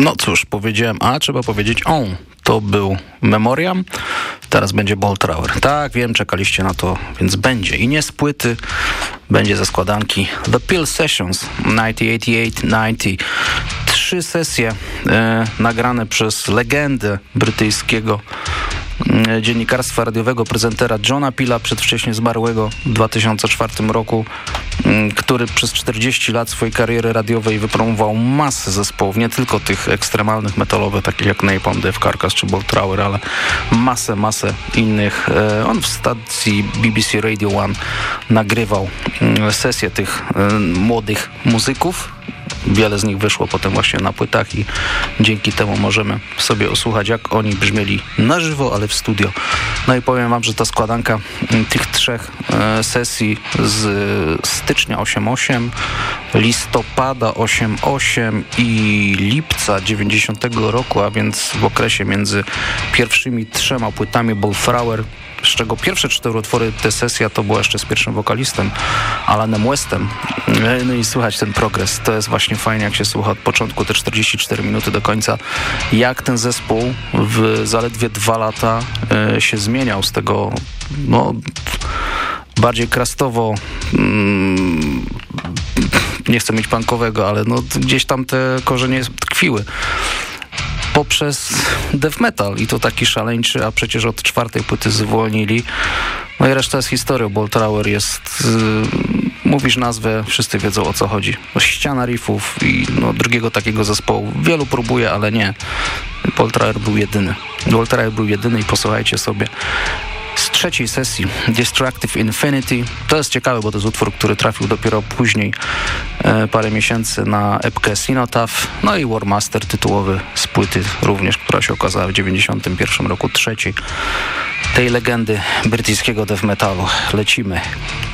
No cóż, powiedziałem A, trzeba powiedzieć O. To był Memoriam, teraz będzie Bolt Thrower. Tak, wiem, czekaliście na to, więc będzie. I nie z płyty, będzie ze składanki The Pill Sessions 1988-90. 3 sesje nagrane przez legendę brytyjskiego dziennikarstwa radiowego, prezentera Johna Pilla, przedwcześnie zmarłego w 2004 roku, który przez 40 lat swojej kariery radiowej wypromował masę zespołów, nie tylko tych ekstremalnych metalowych, takich jak Napalm Death Carcass czy Bolt Thrower, ale masę innych. On w stacji BBC Radio One nagrywał sesję tych młodych muzyków. Wiele z nich wyszło potem właśnie na płytach i dzięki temu możemy sobie osłuchać, jak oni brzmieli na żywo, ale w studio. No i powiem wam, że ta składanka tych 3 sesji z stycznia 88, listopada 88 i lipca 90 roku, a więc w okresie między pierwszymi 3 płytami Bolt Thrower, z czego pierwsze 4 utwory te sesja to była jeszcze z pierwszym wokalistą Alanem Westem. No i słychać ten progres. To jest właśnie fajnie, jak się słucha od początku te 44 minuty do końca, jak ten zespół w zaledwie 2 lata się zmieniał z tego bardziej krastowo, nie chcę mieć punkowego, ale gdzieś tam te korzenie tkwiły, poprzez death metal i to taki szaleńczy, a przecież od 4 płyty zwolnili. No i reszta jest historią. Bolt Thrower jest, mówisz nazwę, wszyscy wiedzą, o co chodzi. Ściana riffów i drugiego takiego zespołu. Wielu próbuje, ale nie. Bolt Thrower był jedyny. Bolt Thrower był jedyny i posłuchajcie sobie z 3 sesji Destructive Infinity. To jest ciekawe, bo to jest utwór, który trafił dopiero później, parę miesięcy, na epkę Cenotaph. No i War Master tytułowy z płyty również, która się okazała w 91 roku, 3 tej legendy brytyjskiego death metalu. Lecimy.